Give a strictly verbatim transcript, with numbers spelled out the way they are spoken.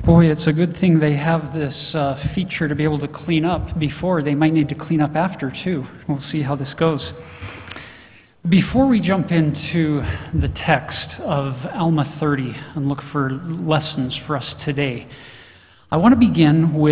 Boy, it's a good thing they have this uh, feature to be able to clean up before. They might need to clean up after, too. We'll see how this goes. Before we jump into the text of Alma thirty and look for lessons for us today, I want to begin with